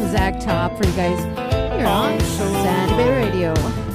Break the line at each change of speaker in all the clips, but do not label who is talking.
Zach Top for you guys here on Santa Bay Radio.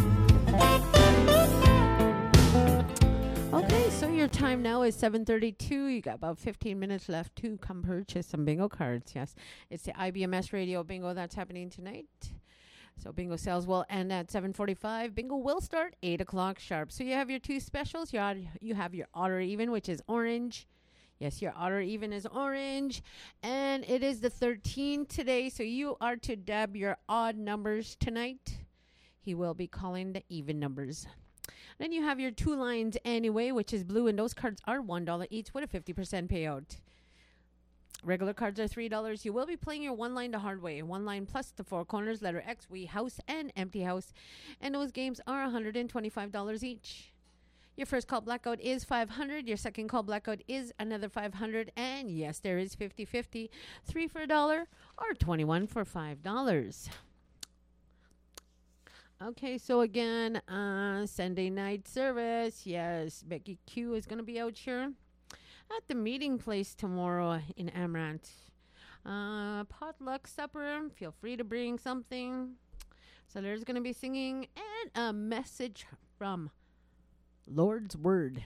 Okay, so your time now is 7:32. You got about 15 minutes left to come purchase some bingo cards. Yes, it's the IBMS Radio bingo that's happening tonight. So bingo sales will end at 7:45. Bingo will start 8 o'clock sharp. So you have your two specials. You have your odd or even, which is orange. Yes, your odd or even is orange. And it is the 13th today. So you are to dab your odd numbers tonight. He will be calling the even numbers. Then you have your two lines anyway, which is blue. And those cards are $1 each with a 50% payout. Regular cards are $3. You will be playing your one line the hard way. One line plus the four corners, letter X, we, house, and empty house. And those games are $125 each. Your first call blackout is $500. Your second call blackout is another $500. And yes, there is 50-50. 3 for $1 or 21 for $5. Okay, so again, Sunday night service. Yes, Becky Q is going to be out here at the meeting place tomorrow in Amaranth. Potluck supper. Feel free to bring something. So there's going to be singing and a message from Lord's Word.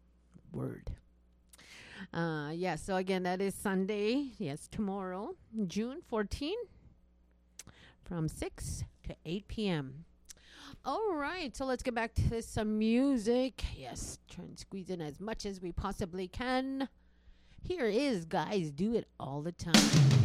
Yes, so again, that is Sunday. Yes, tomorrow, June 14, from 6 to 8 p.m. All right, so let's get back to some music. Yes, try and squeeze in as much as we possibly can. Here is Guys Do It All the Time.